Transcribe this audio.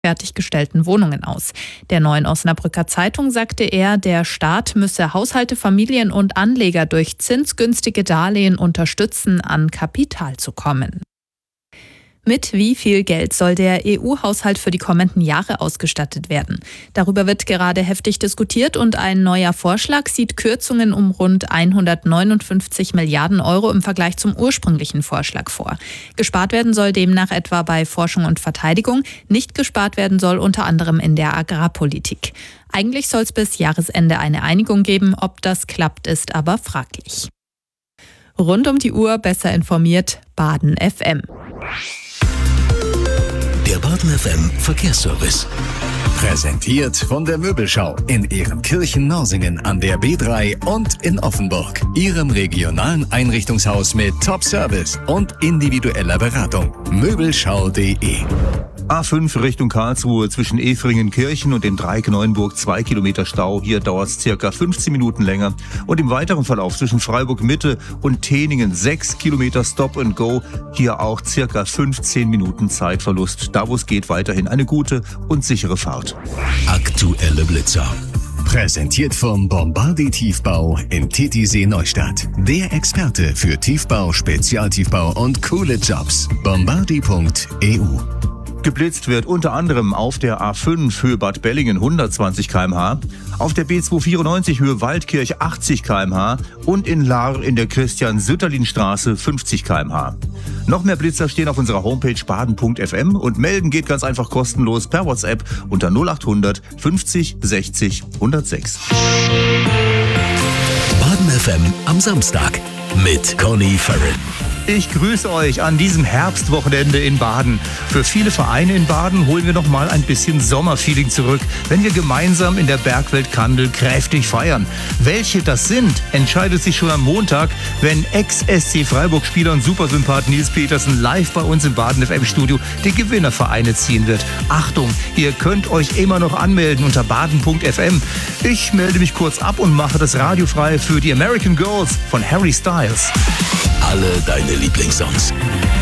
fertiggestellten Wohnungen aus. Der Neuen Osnabrücker Zeitung sagte er, der Staat müsse Haushalte, Familien und Anleger durch zinsgünstige Darlehen unterstützen, an Kapital zu kommen. Mit wie viel Geld soll der EU-Haushalt für die kommenden Jahre ausgestattet werden? Darüber wird gerade heftig diskutiert und ein neuer Vorschlag sieht Kürzungen um rund 159 Milliarden Euro im Vergleich zum ursprünglichen Vorschlag vor. Gespart werden soll demnach etwa bei Forschung und Verteidigung, nicht gespart werden soll unter anderem in der Agrarpolitik. Eigentlich soll es bis Jahresende eine Einigung geben, ob das klappt, ist aber fraglich. Rund um die Uhr besser informiert, Baden FM. Der Baden FM Verkehrsservice. Präsentiert von der Möbelschau in Ehrenkirchen-Norsingen an der B3 und in Offenburg. Ihrem regionalen Einrichtungshaus mit Top-Service und individueller Beratung. Möbelschau.de. A5 Richtung Karlsruhe zwischen Efringen-Kirchen und dem Dreieck Neuenburg 2 Kilometer Stau. Hier dauert es circa 15 Minuten länger. Und im weiteren Verlauf zwischen Freiburg-Mitte und Teningen 6 Kilometer Stop and Go. Hier auch circa 15 Minuten Zeitverlust. Da wo es geht, weiterhin eine gute und sichere Fahrt. Aktuelle Blitzer. Präsentiert vom Bombardi Tiefbau in Titisee Neustadt. Der Experte für Tiefbau, Spezialtiefbau und coole Jobs. Bombardi.eu. Geblitzt wird unter anderem auf der A5 Höhe Bad Bellingen 120 km/h, auf der B294 Höhe Waldkirch 80 km/h und in Lahr in der Christian-Sütterlin-Straße 50 km/h. Noch mehr Blitzer stehen auf unserer Homepage baden.fm und melden geht ganz einfach kostenlos per WhatsApp unter 0800 50 60 106. Baden FM am Samstag mit Conny Farren. Ich grüße euch an diesem Herbstwochenende in Baden. Für viele Vereine in Baden holen wir noch mal ein bisschen Sommerfeeling zurück, wenn wir gemeinsam in der Bergwelt Kandel kräftig feiern. Welche das sind, entscheidet sich schon am Montag, wenn Ex-SC Freiburg-Spieler und Supersympath Nils Petersen live bei uns im Baden FM Studio die Gewinnervereine ziehen wird. Achtung, ihr könnt euch immer noch anmelden unter baden.fm. Ich melde mich kurz ab und mache das Radio frei für die American Girls von Harry Styles. Alle deine Lieblingssongs.